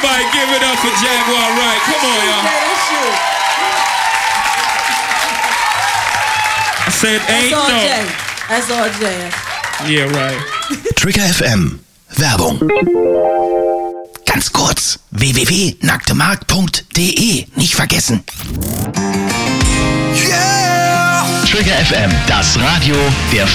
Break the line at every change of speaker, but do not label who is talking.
Everybody give it up for Jaguar Wright. Come on, y'all. I said ain't no.
That's all Jay.
Yeah, right.
Trigger FM. Werbung. Ganz kurz. www.nacktemarkt.de. Nicht vergessen. Yeah! Trigger FM. Das Radio der